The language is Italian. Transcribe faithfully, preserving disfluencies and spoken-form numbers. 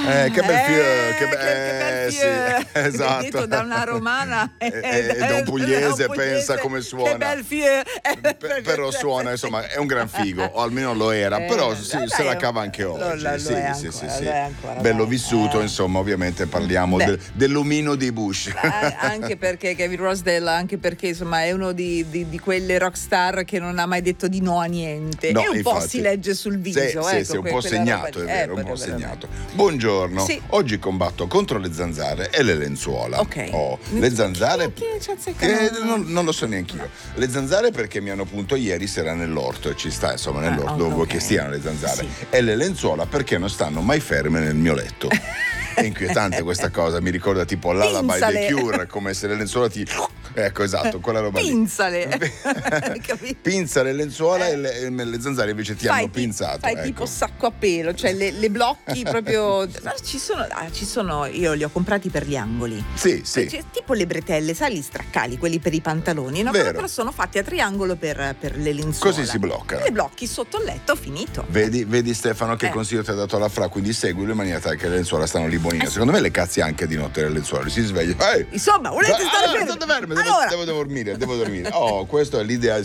Eh, che bel fieu, Eh, che, be- che- che bel eh, fieu. sì, esatto. Detto da una romana e, e da un pugliese, da un pugliese, pensa come suona. Che bel fieu. Pe- però suona, insomma, è un gran figo, o almeno lo era, Eh, però si- vabbè, se la cava anche lo- oggi. lo- lo sì, è sì, ancora, sì, sì. lo è ancora, Bello dai. vissuto, Eh. insomma, ovviamente parliamo Beh. del, dell'omino di Bush. Eh, anche perché Gavin Rossdale, anche perché insomma è uno di, di, di quelle rockstar che non ha mai detto di no a niente. No, e un po' infatti. si legge sul viso. Sì, ecco, sì, sì, un que- po' quella segnato, roba è lì. vero, Eh, un po' veramente. segnato. Buongiorno, Sì. oggi combatto contro le zanzare e le lenzuola. Ok. Oh, le zanzare... Chi- chi ci azzeccano? che non, non lo so neanche io. Le zanzare perché mi hanno punto ieri sera nell'orto e ci sta, insomma, nell'orto, Ah, dove vuoi ok. che stiano le zanzare. Sì. E le lenzuola perché non stanno mai ferme nel mio letto. È inquietante questa cosa, mi ricorda tipo Lullaby Pinzale. The Cure, come se le lenzuola ti... Ecco, esatto, quella roba lì. Pinzale. Capito? Pinza le lenzuola Eh. e, le, e le zanzare invece ti Fai hanno ti- pinzato. Fai ecco. tipo sacco a pelo, cioè le, le blocchi proprio. No, ci sono, ah, ci sono, io li ho comprati per gli angoli. Sì, sì. Cioè, tipo le bretelle, sai, gli straccali, quelli per i pantaloni, no? Vero. Però sono fatti a triangolo per, per le lenzuola. Così si bloccano. Le blocchi sotto il letto, finito. Vedi, vedi Stefano che Eh. consiglio ti ha dato la Fra, quindi seguilo in maniera tale che le lenzuola stanno lì buonine. Eh sì. Secondo me le cazzi anche di notte le lenzuola, si sveglia. Ehi! Insomma, volete stare allora, fermi? state fermi, devo, Allora. devo dormire, devo dormire. Oh, questo è l'idea